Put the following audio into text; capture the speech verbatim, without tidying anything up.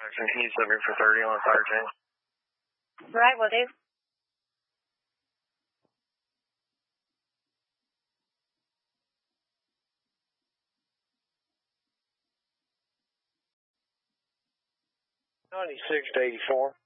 Can you sub in for thirty on the fire chain? Right, will do. ninety-six to eighty-four.